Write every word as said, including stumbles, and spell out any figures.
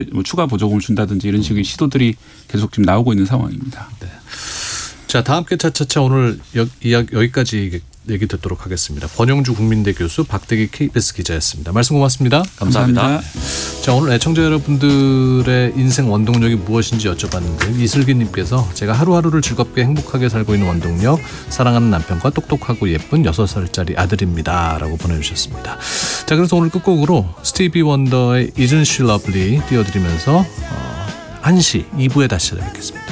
뭐 추가 보조금을 준다든지 이런 식의 시도들이 계속 지금 나오고 있는 상황입니다. 네. 자, 다음 게 차차차 오늘 여, 이야기, 여기까지 얘기 듣도록 하겠습니다. 권영주 국민대 교수, 박대기 케이비에스 기자였습니다. 말씀 고맙습니다. 감사합니다. 감사합니다. 자, 오늘 애청자 여러분들의 인생 원동력이 무엇인지 여쭤봤는데 이슬기님께서 제가 하루하루를 즐겁게 행복하게 살고 있는 원동력, 사랑하는 남편과 똑똑하고 예쁜 여섯 살짜리 아들입니다 라고 보내주셨습니다. 자, 그래서 오늘 끝곡으로 스티비 원더의 Isn't She Lovely 띄워드리면서 어, 한 시 이 부에 다시 찾아뵙겠습니다.